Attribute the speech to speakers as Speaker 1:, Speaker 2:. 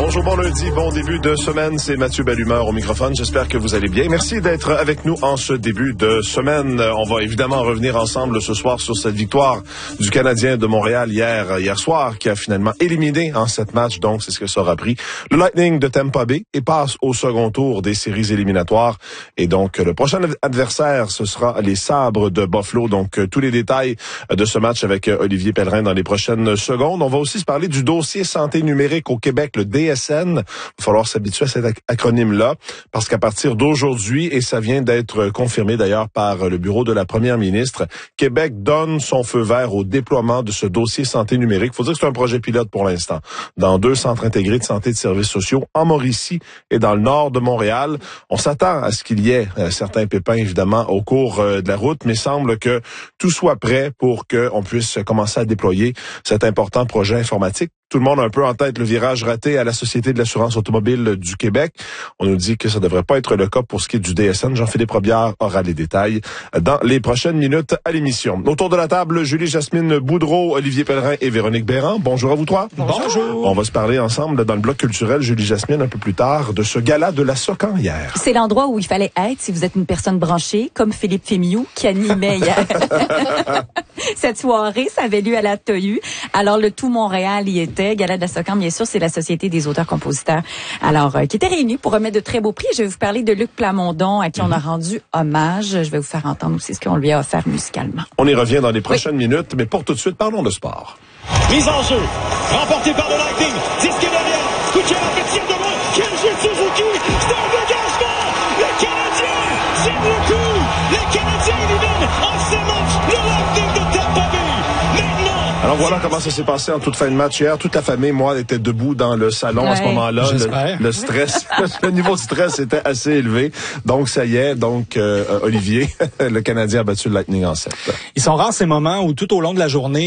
Speaker 1: Bonjour, bon lundi, bon début de semaine. C'est Mathieu Bellumeur au microphone. J'espère que vous allez bien. Merci d'être avec nous en ce début de semaine. On va évidemment revenir ensemble ce soir sur cette victoire du Canadien de Montréal hier soir, qui a finalement éliminé en 7 matchs. Donc, c'est ce que ça aura pris le Lightning de Tampa Bay et passe au second tour des séries éliminatoires. Et donc, le prochain adversaire, ce sera les Sabres de Buffalo. Donc, tous les détails de ce match avec Olivier Pellerin dans les prochaines secondes. On va aussi se parler du dossier santé numérique au Québec, le DSN. Il va falloir s'habituer à cet acronyme-là, parce qu'à partir d'aujourd'hui, et ça vient d'être confirmé d'ailleurs par le bureau de la première ministre, Québec donne son feu vert au déploiement de ce dossier santé numérique. Il faut dire que c'est un projet pilote pour l'instant, dans 2 centres intégrés de santé et de services sociaux, en Mauricie et dans le nord de Montréal. On s'attend à ce qu'il y ait certains pépins, évidemment, au cours de la route, mais il semble que tout soit prêt pour qu'on puisse commencer à déployer cet important projet informatique. Tout le monde a un peu en tête le virage raté à la Société de l'assurance automobile du Québec. On nous dit que ça ne devrait pas être le cas pour ce qui est du DSN. Jean-Philippe Robillard aura les détails dans les prochaines minutes à l'émission. Autour de la table, Julie-Jasmine Boudreau, Olivier Pellerin et Véronique Béran. Bonjour à vous trois.
Speaker 2: Bonjour.
Speaker 1: On va se parler ensemble dans le bloc culturel, Julie-Jasmine, un peu plus tard, de ce gala de la Socan hier.
Speaker 2: C'est l'endroit où il fallait être si vous êtes une personne branchée, comme Philippe Fémiou, qui animait hier. Cette soirée, ça avait lieu à la Tohu. Alors, le tout Montréal y était. Gala de la Socan, bien sûr, c'est la Société des auteurs-compositeurs. Alors, qui était réunie pour remettre de très beaux prix. Je vais vous parler de Luc Plamondon, à qui on a rendu hommage. Je vais vous faire entendre aussi ce qu'on lui a offert musicalement.
Speaker 1: On y revient dans les prochaines minutes, mais pour tout de suite, parlons de sport.
Speaker 3: Mise en jeu, remporté par le Lightning. Disque derrière, Kucherov qui tire de loin. Quel jeu de Suzuki, c'est un dégagement. Les Canadiens, c'est beaucoup. Les Canadiens éliminent en ces matchs le Lightning de Tampa Bay. Maintenant.
Speaker 1: Alors voilà comment ça s'est passé en toute fin de match hier. Toute la famille, moi, était debout dans le salon à ce moment-là. Le stress, le niveau de stress était assez élevé. Donc ça y est, Olivier, le Canadien a battu le Lightning en 7.
Speaker 4: Ils sont rares ces moments où tout au long de la journée,